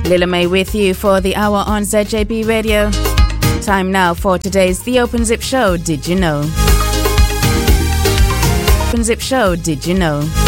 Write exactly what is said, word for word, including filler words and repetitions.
Lila May with you for the hour on Z J B Radio. Time now for today's The Open Zip Show, Did You Know? Open Zip Show, Did You Know?